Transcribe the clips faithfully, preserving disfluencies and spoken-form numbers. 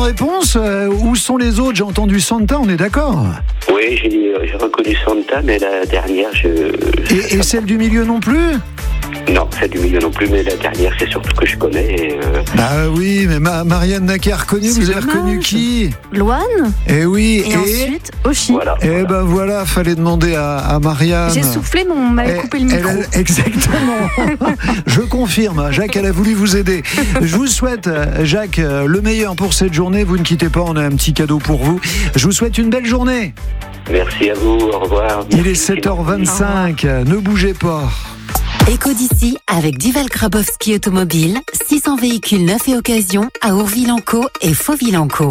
réponse. Euh, où sont les autres? J'ai entendu Santa, on est d'accord? Oui, j'ai, j'ai reconnu Santa, mais la dernière, je... Et, et celle du milieu non plus? Non, celle du milieu non plus, mais la dernière, c'est surtout que je connais. Et, euh... Bah oui, mais Ma- Marianne n'a qu'à reconnu. Vous avez reconnu qui? Loane. Eh oui. Et, et ensuite, Oshi. Voilà. Eh ben voilà, fallait demander à, à Marianne. J'ai soufflé, mais on m'avait Eh, coupé le micro. elle a- exactement. Je confirme. Jacques, elle a voulu vous aider. Je vous souhaite, Jacques, le meilleur pour cette journée. Vous ne quittez pas, on a un petit cadeau pour vous. Je vous souhaite une belle journée. Merci à vous, au revoir. Il est Merci. sept heures vingt-cinq. Ne bougez pas. Éco d'ici avec Dival Grabowski Automobile, six cents véhicules neufs et occasion à Ourville-en-Caux et Fauville-en-Caux.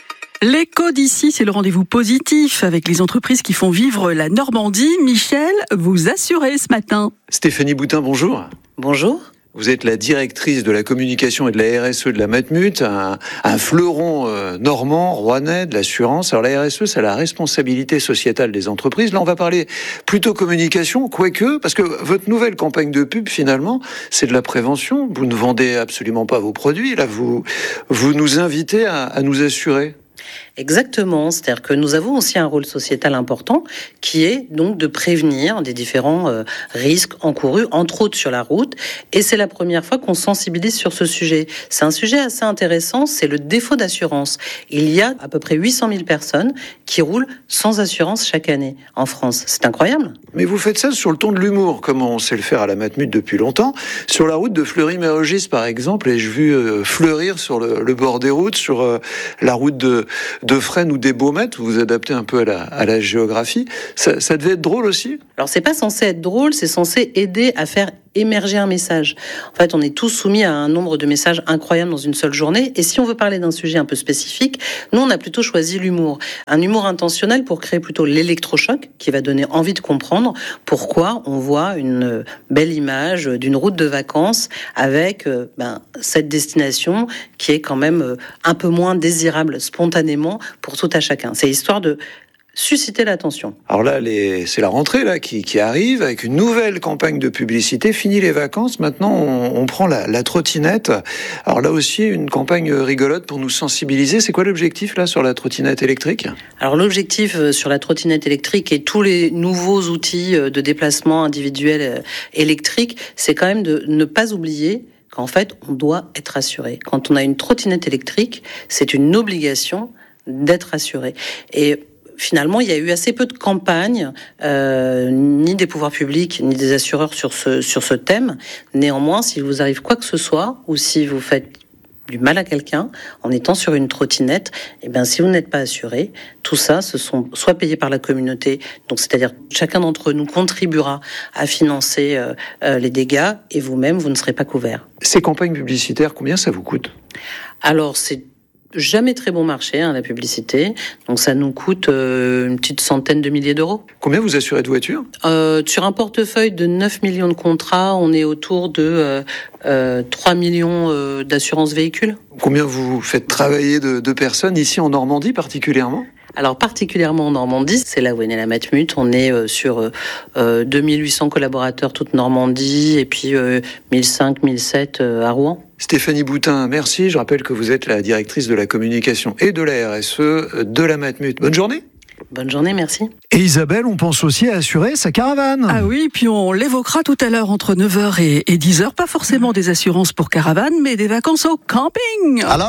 L'éco d'ici, c'est le rendez-vous positif avec les entreprises qui font vivre la Normandie. Michel, vous assurez ce matin. Stéphanie Boutin, bonjour. Bonjour. Vous êtes la directrice de la communication et de la R S E de la Matmut, un, un fleuron euh, normand, rouennais, de l'assurance. Alors la R S E, c'est la responsabilité sociétale des entreprises. Là, on va parler plutôt communication, quoique, parce que votre nouvelle campagne de pub, finalement, c'est de la prévention. Vous ne vendez absolument pas vos produits. Là, vous, vous nous invitez à, à nous assurer. Exactement, c'est-à-dire que nous avons aussi un rôle sociétal important qui est donc de prévenir des différents euh, risques encourus, entre autres sur la route, et c'est la première fois qu'on sensibilise sur ce sujet. C'est un sujet assez intéressant, c'est le défaut d'assurance. Il y a à peu près huit cent mille personnes qui roulent sans assurance chaque année en France. C'est incroyable. Mais vous faites ça sur le ton de l'humour, comme on sait le faire à la Matmut depuis longtemps. Sur la route de Fleury-Mérogis, par exemple, et j'ai vu euh, fleurir sur le, le bord des routes, sur euh, la route de de Fresnes ou des Baumettes, vous vous adaptez un peu à la, à la géographie. Ça, ça devait être drôle aussi? Alors c'est pas censé être drôle, c'est censé aider à faire émerger un message. En fait, on est tous soumis à un nombre de messages incroyables dans une seule journée. Et si on veut parler d'un sujet un peu spécifique, nous, on a plutôt choisi l'humour. Un humour intentionnel pour créer plutôt l'électrochoc qui va donner envie de comprendre pourquoi on voit une belle image d'une route de vacances avec euh, ben, cette destination qui est quand même euh, un peu moins désirable spontanément pour tout à chacun. C'est histoire de susciter l'attention. Alors là, les, c'est la rentrée là qui, qui arrive avec une nouvelle campagne de publicité. Fini les vacances, maintenant on, on prend la, la trottinette. Alors là aussi, une campagne rigolote pour nous sensibiliser. C'est quoi l'objectif là sur la trottinette électrique? Alors l'objectif sur la trottinette électrique et tous les nouveaux outils de déplacement individuel électrique, c'est quand même de ne pas oublier qu'en fait, on doit être assuré. Quand on a une trottinette électrique, c'est une obligation d'être assuré. Et finalement, il y a eu assez peu de campagnes, euh, ni des pouvoirs publics, ni des assureurs sur ce, sur ce thème. Néanmoins, s'il vous arrive quoi que ce soit, ou si vous faites du mal à quelqu'un en étant sur une trottinette, eh ben, si vous n'êtes pas assuré, tout ça, ce sont soit payés par la communauté, donc c'est-à-dire chacun d'entre nous contribuera à financer euh, euh, les dégâts, et vous-même, vous ne serez pas couvert. Ces campagnes publicitaires, combien ça vous coûte? Alors, c'est jamais très bon marché, hein, la publicité. Donc ça nous coûte euh, une petite centaine de milliers d'euros. Combien vous assurez de voitures? euh, Sur un portefeuille de neuf millions de contrats, on est autour de euh, euh, trois millions euh, d'assurances véhicules. Combien vous faites travailler de, de personnes ici en Normandie particulièrement? Alors particulièrement en Normandie, c'est là où est née la Matmut. On est euh, sur euh, deux mille huit cents collaborateurs toute Normandie et puis euh, mille cinq, mille sept euh, à Rouen. Stéphanie Boutin, merci. Je rappelle que vous êtes la directrice de la communication et de la R S E de la Matmut. Bonne journée. Bonne journée, merci. Et Isabelle, on pense aussi à assurer sa caravane. Ah oui, puis on l'évoquera tout à l'heure entre neuf heures et dix heures. Pas forcément des assurances pour caravane, mais des vacances au camping. Alors ?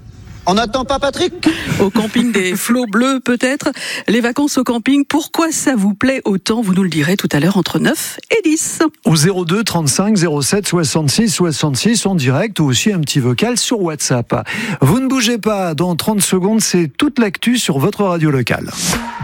On n'attend pas Patrick? Au camping des flots bleus peut-être. Les vacances au camping, pourquoi ça vous plaît autant? Vous nous le direz tout à l'heure entre neuf et dix. Au zéro deux trente-cinq zéro sept soixante-six soixante-six en direct ou aussi un petit vocal sur WhatsApp. Vous ne bougez pas, dans trente secondes, c'est toute l'actu sur votre radio locale.